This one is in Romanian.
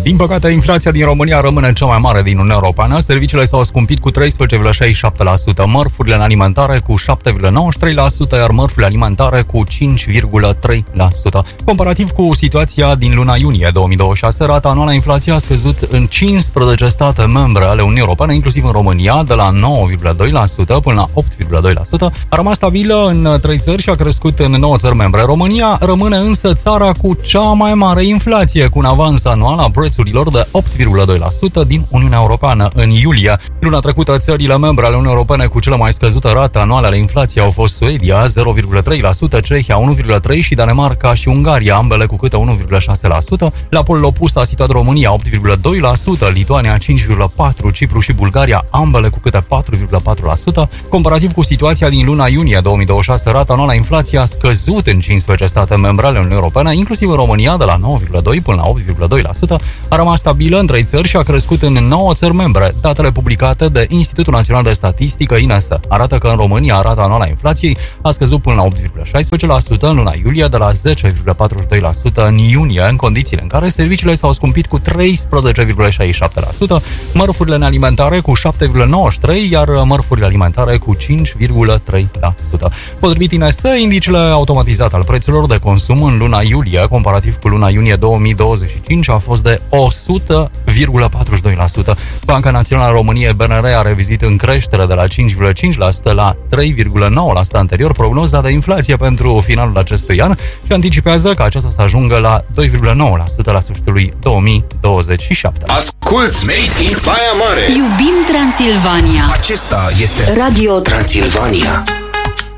Din păcate, inflația din România rămâne cea mai mare din Uniunea Europeană. Serviciile s-au scumpit cu 13,67%, mărfurile alimentare cu 7,93%, iar mărfurile alimentare cu 5,3%. Comparativ cu situația din luna iunie 2026, rata anuală a inflației a scăzut în 15 state membre ale Uniunii Europene, inclusiv în România, de la 9,2% până la 8,2%. A rămas stabilă în 3 țări și a crescut în 9 țări membre. România rămâne însă țara cu cea mai mare inflație, cu un avans anual a prețurilor de 8,2% din Uniunea Europeană. În iulie, luna trecută, țările membre ale Uniunii Europene cu cele mai scăzute rate anuale ale inflației au fost Suedia, 0,3%, Cehia, 1,3% și Danemarca și Ungaria, ambele cu câte 1,6%. La polul opus a situat România, 8,2%, Lituania, 5,4%, Cipru și Bulgaria, ambele cu câte 4,4%. Comparativ cu situația din luna iunie 2026, rata anuală a inflației a scăzut în 15 state membre ale Uniunii Europene, inclusiv în România, de la 9,2% până la 8,2%, a rămas stabilă în 3 țări și a crescut în 9 țări membre. Datele publicate de Institutul Național de Statistică, INS, arată că în România rata anuală a inflației a scăzut până la 8,16% în luna iulie, de la 10,42% în iunie, în condițiile în care serviciile s-au scumpit cu 13,67%, mărfurile nealimentare cu 7,93%, iar mărfurile alimentare cu 5,3%. Potrivit INS, indicele automatizat al prețurilor de consum în luna iulie, comparativ cu luna iunie 2025, a fost de 100,42%. Banca Națională a României, BNR, a revizuit în creștere de la 5,5% la 3,9% anterior prognoza de inflație pentru finalul acestui an și anticipează că aceasta să ajungă la 2,9% la sfârșitul lui 2027. Asculți Made in Baia Mare! Iubim Transilvania! Acesta este Radio Transilvania.